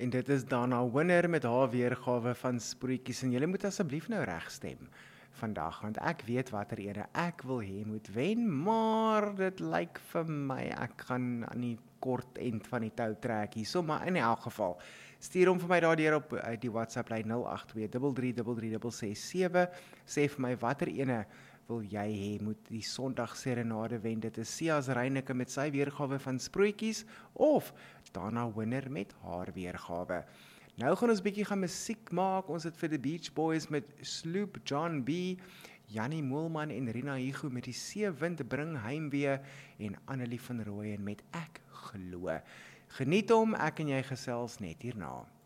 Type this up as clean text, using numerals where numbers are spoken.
En dit is Dana Winner met haar weergawe van Sproetjies en julle moet asseblief nou regstem vandag, want ek weet watter ene ek wil hê moet wen, maar dit lyk vir my ek gaan aan die kort end van die tou trek hierso, maar in elk geval, stuur hom vir my daardeur op die WhatsApp lyn 082333667, sê vir my watter ene wil jy hê moet die Sondag serenade wen. Dit is Sias Reyneke met sy weergawe van Sproetjies of Dana Winner met haar weergawe. Nou gaan ons bietjie gaan musiek maak. Ons het vir die Beach Boys met Sloop John B, Jannie Moelman en Rina Hugo met die Seewind bring heimwee en Annelie van Rooyen met Ek glo. Geniet hom, ek en jy gesels net hierna.